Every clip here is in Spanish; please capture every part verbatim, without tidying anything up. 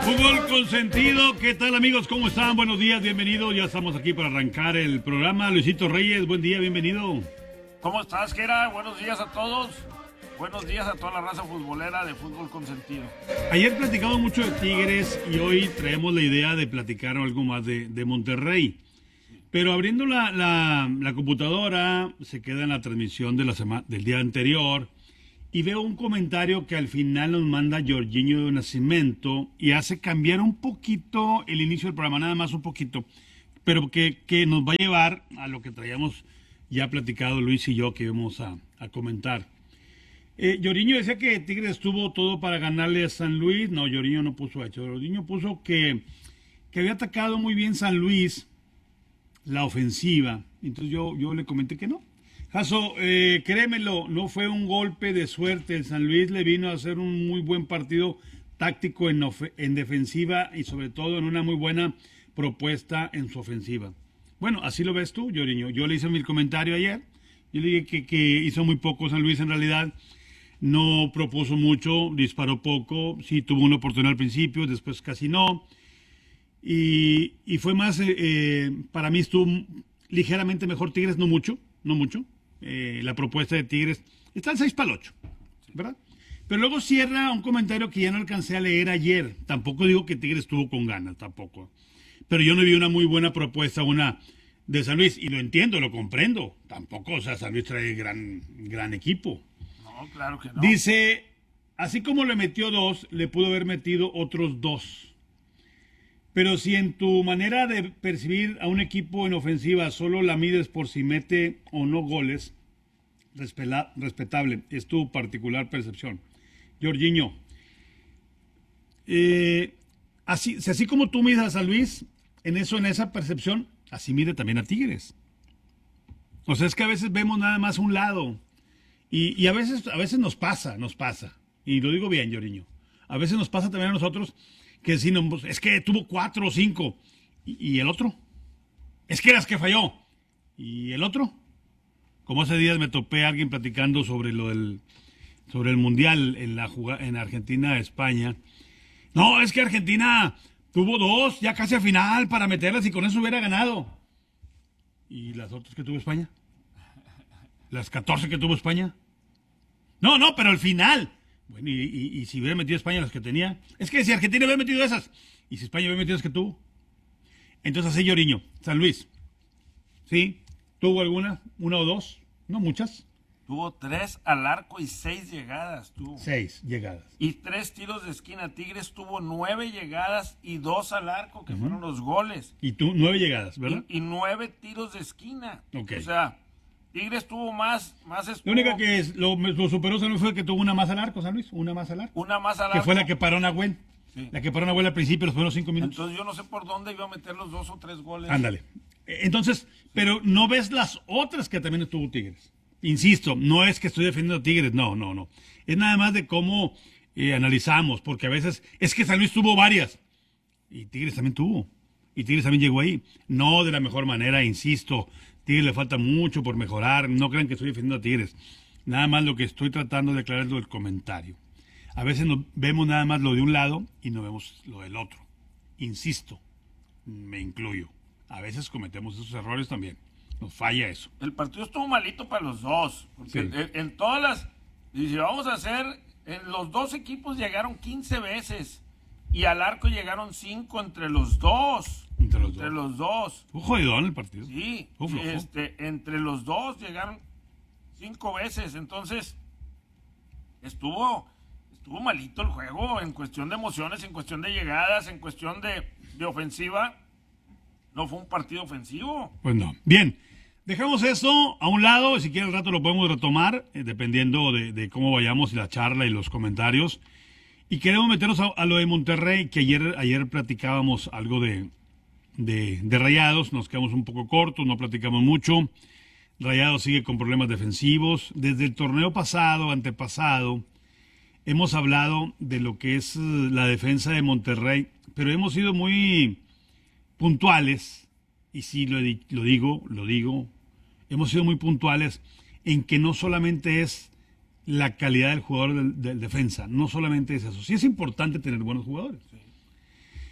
Fútbol Consentido, ¿qué tal amigos? ¿Cómo están? Buenos días, bienvenidos. Ya estamos aquí para arrancar el programa. Luisito Reyes, buen día, bienvenido. ¿Cómo estás, Gera? Buenos días a todos. Buenos días a toda la raza futbolera de Fútbol Consentido. Ayer platicamos mucho de Tigres y hoy traemos la idea de platicar algo más de, de Monterrey. Pero abriendo la, la, la computadora, se queda en la transmisión de la sema, del día anterior y veo un comentario que al final nos manda Jorginho de Nascimento y hace cambiar un poquito el inicio del programa, nada más un poquito, pero que, que nos va a llevar a lo que traíamos ya platicado Luis y yo, que íbamos a, a comentar. Eh, Jorginho decía que Tigres tuvo todo para ganarle a San Luis. No, Jorginho no puso eso. Jorginho puso que, que había atacado muy bien San Luis la ofensiva. Entonces yo, yo le comenté que no. Jaso, eh, créemelo, no fue un golpe de suerte. El San Luis le vino a hacer un muy buen partido táctico en, en defensiva y sobre todo en una muy buena propuesta en su ofensiva. Bueno, así lo ves tú, Jorginho. Yo le hice mi comentario ayer. Yo le dije que, que hizo muy poco San Luis en realidad. No propuso mucho, disparó poco. Sí tuvo una oportunidad al principio, después casi no. Y, y fue más, eh, para mí estuvo ligeramente mejor Tigres, no mucho, no mucho. Eh, la propuesta de Tigres está al seis para el ocho, ¿verdad? Pero luego cierra un comentario que ya no alcancé a leer ayer. Tampoco digo que Tigres estuvo con ganas, tampoco. Pero yo no vi una muy buena propuesta, una de San Luis, y lo entiendo, lo comprendo. Tampoco, o sea, San Luis trae gran, gran equipo. No, claro que no. Dice, así como le metió dos, le pudo haber metido otros dos. Pero si en tu manera de percibir a un equipo en ofensiva solo la mides por si mete o no goles, respela, respetable, es tu particular percepción. Jorginho, eh, así, así como tú mides a San Luis, en eso, en esa percepción, así mide también a Tigres. O sea, es que a veces vemos nada más un lado. Y, y a veces, a veces nos pasa, nos pasa. Y lo digo bien, Jorginho. A veces nos pasa también a nosotros que si no, es que tuvo cuatro o cinco. ¿Y, y el otro? Es que eras que falló. ¿Y el otro? Como hace días me topé a alguien platicando sobre lo del, sobre el Mundial en la jugada, en Argentina-España. No, es que Argentina tuvo dos, ya casi a final para meterlas y con eso hubiera ganado. ¿Y las otras que tuvo España? ¿Las catorce que tuvo España? No, no, pero al final. Bueno, y, y, y si hubiera metido España las que tenía. Es que si Argentina hubiera metido esas. Y si España hubiera metido las que tuvo. Entonces así Jorginho. San Luis. ¿Sí? ¿Tuvo alguna? ¿Una o dos? No muchas. Tuvo tres al arco y seis llegadas. Tuvo. Seis llegadas. Y tres tiros de esquina. Tigres tuvo nueve llegadas y dos al arco, que uh-huh. fueron los goles. Y tú, nueve llegadas, ¿verdad? Y, y nueve tiros de esquina. Ok. O sea, Tigres tuvo más, más estuvo, La única que es, lo, lo superó San Luis fue que tuvo una más al arco, San Luis, una más al arco. Una más al arco. Que fue la que paró a Nahuel. Sí. La que paró a Nahuel al principio, los primeros cinco minutos. Entonces yo no sé por dónde iba a meter los dos o tres goles. Ándale. Entonces, pero no ves las otras que también tuvo Tigres. Insisto, no es que estoy defendiendo a Tigres, no, no, no. Es nada más de cómo eh, analizamos, porque a veces es que San Luis tuvo varias. Y Tigres también tuvo. Y Tigres también llegó ahí. No de la mejor manera, insisto. Tigres le falta mucho por mejorar. No crean que estoy defendiendo a Tigres. Nada más lo que estoy tratando de aclarar es lo del comentario. A veces nos vemos nada más lo de un lado y no vemos lo del otro. Insisto, me incluyo. A veces cometemos esos errores también. Nos falla eso. El partido estuvo malito para los dos. Porque sí. en, en todas las... Dice, vamos a hacer... En los dos equipos llegaron quince veces. Y al arco llegaron cinco entre los dos. Entre los entre dos. Los dos. Fue jodidón el partido. Sí. Este, entre los dos llegaron cinco veces. Entonces, estuvo, estuvo malito el juego en cuestión de emociones, en cuestión de llegadas, en cuestión de, de ofensiva. No fue un partido ofensivo. Pues no. Bien. Dejamos eso a un lado. Si quiere al rato lo podemos retomar, eh, dependiendo de, de cómo vayamos y la charla y los comentarios. Y queremos meternos a, a lo de Monterrey, que ayer, ayer platicábamos algo de, de, de Rayados, nos quedamos un poco cortos, no platicamos mucho. Rayados sigue con problemas defensivos. Desde el torneo pasado, antepasado, hemos hablado de lo que es la defensa de Monterrey, pero hemos sido muy puntuales, y sí lo, lo digo, lo digo, hemos sido muy puntuales en que no solamente es la calidad del jugador del, del defensa, no solamente es eso. Sí es importante tener buenos jugadores. Sí.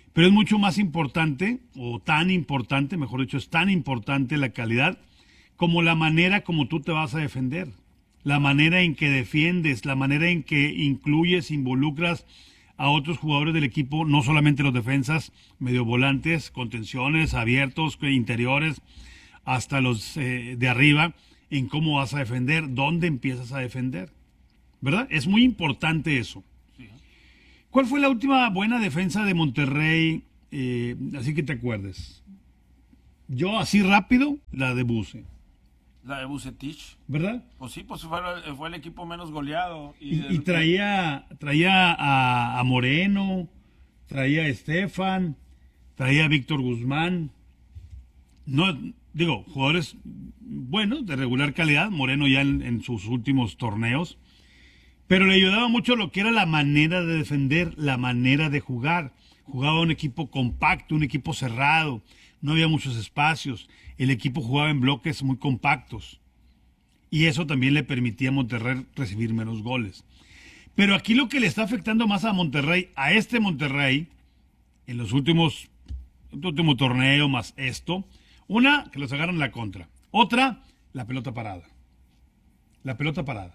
Pero es mucho más importante, o tan importante, mejor dicho, es tan importante la calidad como la manera como tú te vas a defender, la manera en que defiendes, la manera en que incluyes, involucras a otros jugadores del equipo, no solamente los defensas, medio volantes, contenciones, abiertos, interiores, hasta los eh, de arriba, en cómo vas a defender, dónde empiezas a defender, ¿verdad? Es muy importante eso. ¿Cuál fue la última buena defensa de Monterrey? Eh, así que te acuerdes. Yo, así rápido, la de Buse. La de Bucetich. ¿Verdad? Pues sí, pues fue, fue el equipo menos goleado. Y, Y, el- y traía, traía a, a Moreno, traía a Estefan, traía a Víctor Guzmán. No, digo, jugadores buenos, de regular calidad. Moreno ya en, en sus últimos torneos. Pero le ayudaba mucho lo que era la manera de defender, la manera de jugar. Jugaba un equipo compacto, un equipo cerrado. No había muchos espacios. El equipo jugaba en bloques muy compactos. Y eso también le permitía a Monterrey recibir menos goles. Pero aquí lo que le está afectando más a Monterrey, a este Monterrey, en los últimos, el último torneo más esto, una, que los agarran la contra. Otra, la pelota parada. La pelota parada.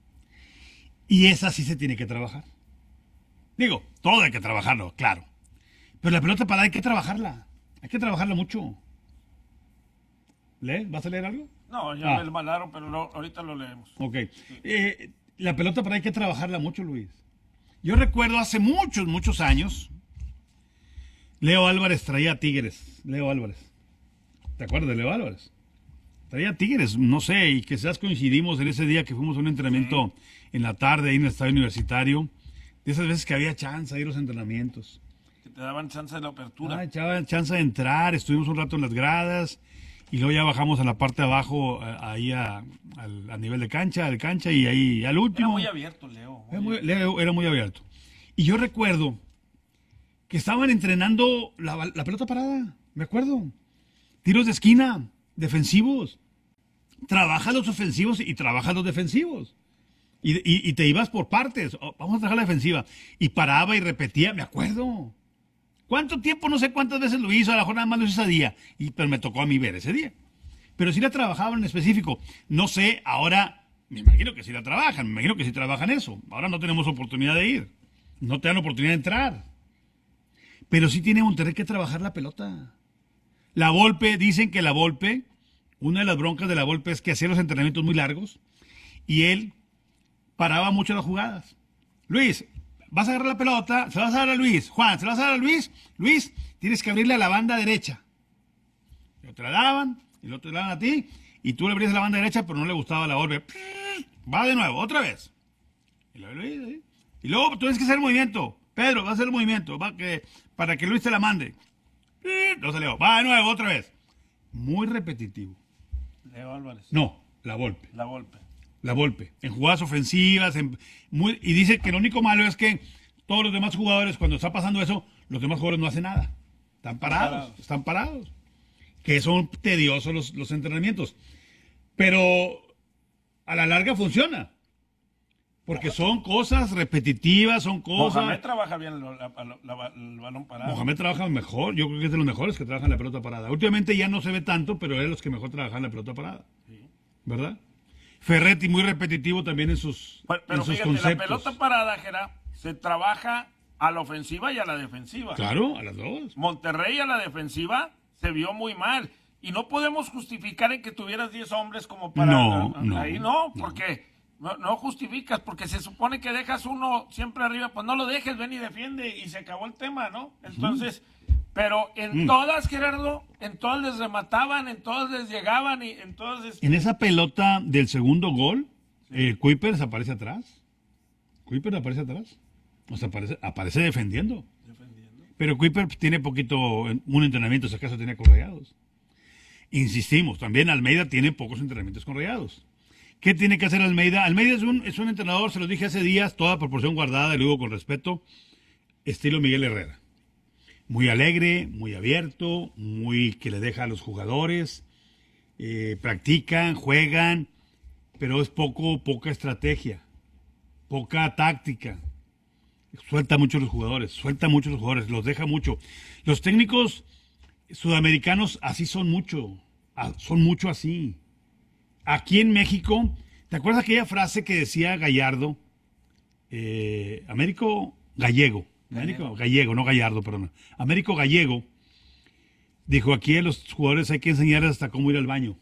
Y esa sí se tiene que trabajar. Digo, todo hay que trabajarlo, claro. Pero la pelota parada hay que trabajarla. Hay que trabajarla mucho. ¿Lee? ¿Vas a leer algo? No, ya Ah. me mandaron, pero lo- ahorita lo leemos. Ok. Eh, la pelota parada hay que trabajarla mucho, Luis. Yo recuerdo hace muchos, muchos años, Leo Álvarez traía a Tigres. Leo Álvarez. ¿Te acuerdas de Leo Álvarez? Traía a Tigres, no sé, y quizás coincidimos en ese día que fuimos a un entrenamiento en la tarde ahí en el estadio universitario. De esas veces que había chance de ir a los entrenamientos. Que te daban chance de la apertura. Ah, echaba chance de entrar, estuvimos un rato en las gradas y luego ya bajamos a la parte de abajo, a- ahí a, al- a nivel de cancha, de cancha y ahí al Era último. muy abierto, Leo. Era muy, Leo era muy abierto. Y yo recuerdo que estaban entrenando la, la pelota parada, me acuerdo. Tiros de esquina, defensivos. Trabaja los ofensivos y trabaja los defensivos. Y, y- y te ibas por partes. Oh, vamos a trabajar la defensiva. Y paraba y repetía, me acuerdo. ¿Cuánto tiempo? No sé cuántas veces lo hizo, a la jornada más lo hizo ese día. Y, pero me tocó a mí ver ese día. Pero sí la trabajaban en específico. No sé, ahora, me imagino que sí la trabajan, me imagino que sí trabajan eso. Ahora no tenemos oportunidad de ir. No te dan oportunidad de entrar. Pero sí tiene Monterrey que trabajar la pelota. La Volpe, dicen que la Volpe, una de las broncas de la Volpe es que hacía los entrenamientos muy largos y él paraba mucho las jugadas. Luis, vas a agarrar la pelota, se la vas a dar a Luis. Juan, se la vas a dar a Luis. Luis, tienes que abrirle a la banda derecha. Y te la daban, y luego te la daban a ti, y tú le abrías a la banda derecha, pero no le gustaba la Volpe. Va de nuevo, otra vez. Y luego, Luis, y luego tú tienes que hacer el movimiento. Pedro, va a hacer el movimiento va que, para que Luis te la mande. No salió. Va de nuevo, otra vez. Muy repetitivo. Leo Álvarez. No, la Volpe. La golpe. La Volpe. En jugadas ofensivas. En, muy, y dice que lo único malo es que todos los demás jugadores, cuando está pasando eso, los demás jugadores no hacen nada. Están parados. parados. Están parados. Que son tediosos los, los entrenamientos. Pero a la larga funciona. Porque son cosas repetitivas, son cosas... Mohamed trabaja bien la- la- la- la- el balón parado. Mohamed trabaja mejor, yo creo que es de los mejores que trabajan la pelota parada. Últimamente ya no se ve tanto, pero es de los que mejor trabajan la pelota parada. ¿Verdad? Ferretti muy repetitivo también en sus, Pero, pero en sus fíjate, conceptos. la pelota parada, Jera, se trabaja a la ofensiva y a la defensiva. Claro, a las dos. Monterrey a la defensiva se vio muy mal. Y no podemos justificar en que tuvieras diez hombres como para... No, no, ahí no, no. porque no, no justificas, porque se supone que dejas uno siempre arriba, pues no lo dejes, ven y defiende y se acabó el tema, ¿no? Entonces, pero en Mm. todas, Gerardo, en todas les remataban, en todas les llegaban y en todas... este, En esa pelota del segundo gol, eh, Kuipers aparece atrás. Kuipers aparece atrás. O sea, aparece, aparece defendiendo. Pero Kuipers tiene poquito, un entrenamiento, si acaso tiene con Rayados. Insistimos, también Almeida tiene pocos entrenamientos con Rayados. ¿Qué tiene que hacer Almeida? Almeida es un, es un entrenador, se lo dije hace días, toda proporción guardada, y luego con respeto, estilo Miguel Herrera. Muy alegre, muy abierto, muy que le deja a los jugadores, eh, practican, juegan, pero es poco, poca estrategia, poca táctica. Suelta mucho los jugadores, suelta mucho los jugadores, los deja mucho. Los técnicos sudamericanos así son mucho, son mucho así. Aquí en México, ¿te acuerdas aquella frase que decía Gallardo? Eh, Américo Gallego, Américo Gallego, no Gallardo, perdón. Américo Gallego dijo, aquí a los jugadores hay que enseñarles hasta cómo ir al baño.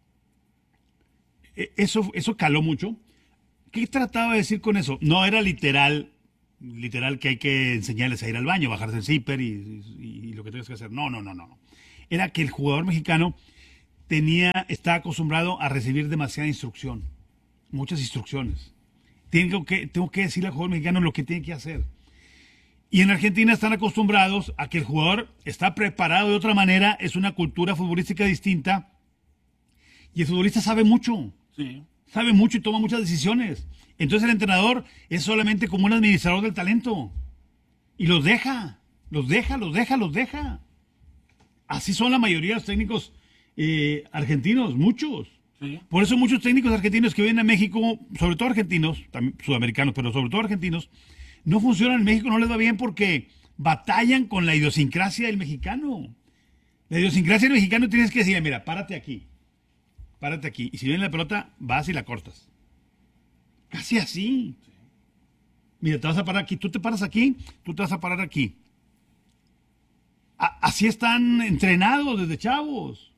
Eso, eso caló mucho. ¿Qué trataba de decir con eso? No era literal, literal que hay que enseñarles a ir al baño, bajarse el zipper y, y, y lo que tengas que hacer. No, no, no, no. Era que el jugador mexicano tenía, estaba acostumbrado a recibir demasiada instrucción, muchas instrucciones. Tengo que, tengo que decirle al jugador mexicano lo que tiene que hacer. Y en Argentina están acostumbrados a que el jugador está preparado de otra manera, es una cultura futbolística distinta, y el futbolista sabe mucho. Sí. Sabe mucho y toma muchas decisiones. Entonces el entrenador es solamente como un administrador del talento. Y los deja, los deja, los deja, los deja. Así son la mayoría de los técnicos eh, argentinos, muchos. Sí. Por eso muchos técnicos argentinos que vienen a México, sobre todo argentinos, también sudamericanos, pero sobre todo argentinos, no funcionan en México, no les va bien porque batallan con la idiosincrasia del mexicano. La idiosincrasia del mexicano tienes que decirle, mira, párate aquí. Párate aquí. Y si viene la pelota, vas y la cortas. Casi así. Sí. Mira, te vas a parar aquí. Tú te paras aquí, tú te vas a parar aquí. A- así están entrenados desde chavos.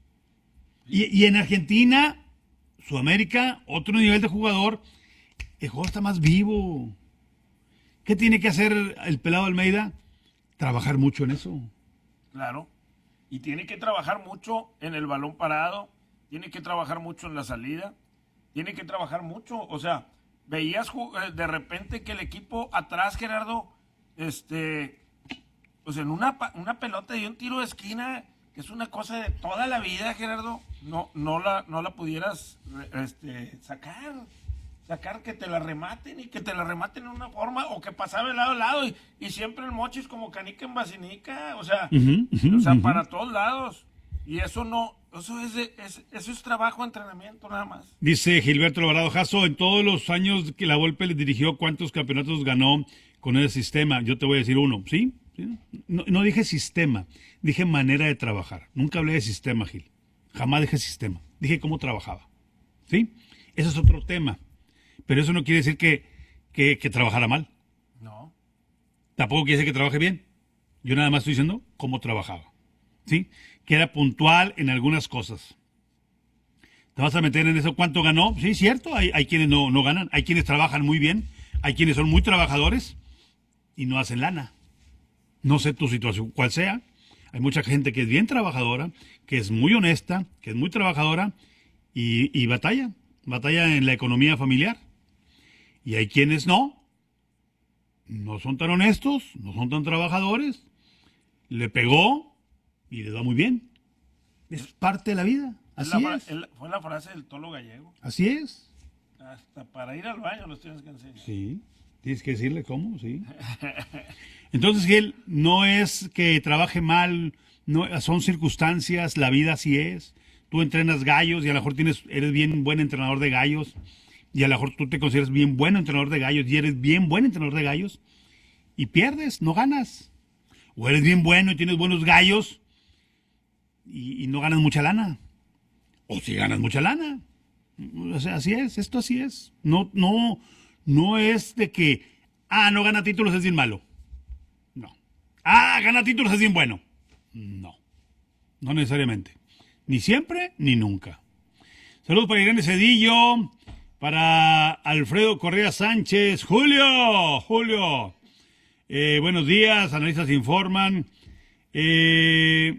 Y, y en Argentina, Sudamérica, otro nivel de jugador, el jugador está más vivo. ¿Qué tiene que hacer el pelado Almeida? Trabajar mucho en eso. Claro. Y tiene que trabajar mucho en el balón parado. Tiene que trabajar mucho en la salida, tiene que trabajar mucho, o sea, veías de repente que el equipo atrás, Gerardo, este, pues en una, una pelota y un tiro de esquina, que es una cosa de toda la vida, Gerardo, no, no, la, no la pudieras este, sacar, sacar que te la rematen y que te la rematen en una forma, o que pasaba de lado a lado, y, y siempre el mochis como canica en vacinica, o sea, uh-huh, uh-huh, o sea, uh-huh. para todos lados, y eso no... Eso es, de, es, eso es trabajo, entrenamiento, nada más. Dice Gilberto Alvarado Jasso, en todos los años que la Volpe les dirigió, ¿cuántos campeonatos ganó con ese sistema? Yo te voy a decir uno, ¿sí? ¿Sí? No, no dije sistema, dije manera de trabajar. Nunca hablé de sistema, Gil. Jamás dije sistema. Dije cómo trabajaba. ¿Sí? Ese es otro tema. Pero eso no quiere decir que, que, que trabajara mal. No. Tampoco quiere decir que trabaje bien. Yo nada más estoy diciendo cómo trabajaba. ¿Sí? Que era puntual en algunas cosas. ¿Te vas a meter en eso? ¿Cuánto ganó? Sí, cierto, hay, hay quienes no, no ganan, hay quienes trabajan muy bien, hay quienes son muy trabajadores y no hacen lana. No sé tu situación cuál sea. Hay mucha gente que es bien trabajadora, que es muy honesta, que es muy trabajadora y, y batalla, batalla en la economía familiar. Y hay quienes no, no son tan honestos, no son tan trabajadores, le pegó y le va muy bien. Es parte de la vida. Así la, es. el, fue la frase del Tolo Gallego. Así es. Hasta para ir al baño los tienes que enseñar. Sí. Tienes que decirle cómo, sí. Entonces, Gil, no es que trabaje mal, no, son circunstancias, la vida así es. Tú entrenas gallos y a lo mejor tienes, eres bien buen entrenador de gallos y a lo mejor tú te consideras bien buen entrenador de gallos y eres bien buen entrenador de gallos y pierdes, no ganas. O eres bien bueno y tienes buenos gallos y, y no ganas mucha lana. O si ganas mucha lana. O sea, así es, esto así es. No, no, no es de que, ah, no gana títulos, es bien malo. No. Ah, gana títulos, es bien bueno. No. No necesariamente. Ni siempre, ni nunca. Saludos para Irene Cedillo, para Alfredo Correa Sánchez. Julio, Julio. Eh, buenos días, analistas informan. Eh...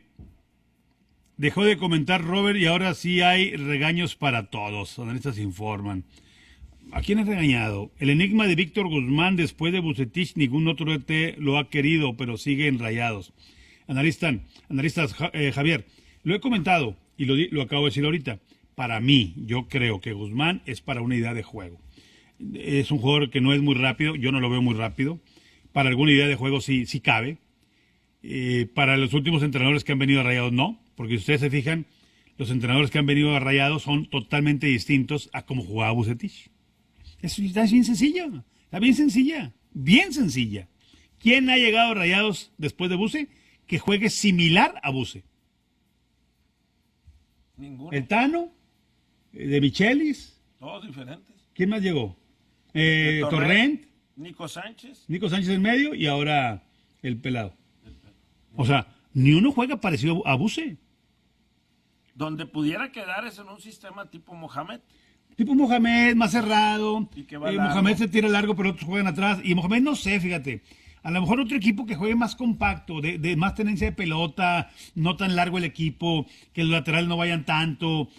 Dejó de comentar Robert y ahora sí hay regaños para todos. Analistas informan. ¿A quién has regañado? El enigma de Víctor Guzmán después de Vucetich, ningún otro E T lo ha querido, pero sigue en Rayados. Analistas, analistas eh, Javier, lo he comentado y lo, lo acabo de decir ahorita. Para mí, yo creo que Guzmán es para una idea de juego. Es un jugador que no es muy rápido, yo no lo veo muy rápido. Para alguna idea de juego sí, sí cabe. Eh, para los últimos entrenadores que han venido a Rayados, no. Porque si ustedes se fijan, los entrenadores que han venido a Rayados son totalmente distintos a cómo jugaba Vucetich. Eso está bien sencillo, está bien sencilla. bien sencilla. ¿Quién ha llegado a Rayados después de Buse que juegue similar a Buse? Ninguno. El Tano, eh, de Michelis. Todos diferentes. ¿Quién más llegó? Eh, De Torrent, Torrent, Nico Sánchez. Nico Sánchez en medio y ahora el pelado. O sea, ni uno juega parecido a Buse. Donde pudiera quedar es en un sistema tipo Mohamed. Tipo Mohamed, más cerrado. Y que va Eh, largo. Mohamed se tira largo, pero otros juegan atrás. Y Mohamed no sé, fíjate. A lo mejor otro equipo que juegue más compacto, de, de más tenencia de pelota, no tan largo el equipo, que los laterales no vayan tanto,